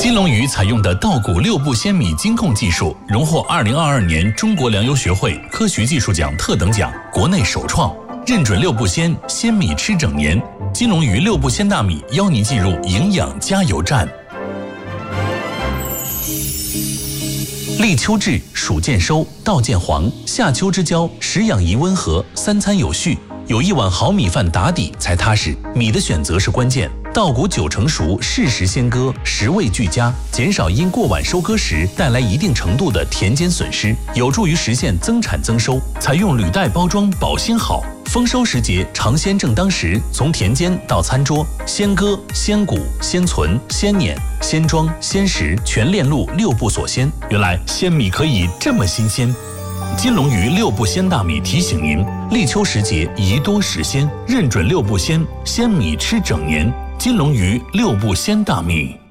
金龙鱼采用的稻谷6步鲜米精控技术，荣获2022年中国粮油学会科学技术奖特等奖，国内首创，认准6步鲜，鲜米吃整年。金龙鱼6步鲜大米邀您进入营养加油站。立秋至，暑渐收，稻渐黄，夏秋之交，食养宜温和，三餐有序，有一碗好米饭打底才踏实。米的选择是关键，稻谷9成熟，适时先割，食味俱佳，减少因过晚收割时带来一定程度的田间损失，有助于实现增产增收。采用铝袋包装，保鲜好。丰收时节，尝鲜正当时，从田间到餐桌，鲜割、鲜谷、鲜存、鲜碾、鲜装、鲜食，全链路6步锁鲜。原来鲜米可以这么新鲜。金龙鱼6步鲜大米提醒您：立秋时节宜多食鲜，认准6步鲜，鲜米吃整年。金龙鱼6步鲜大米。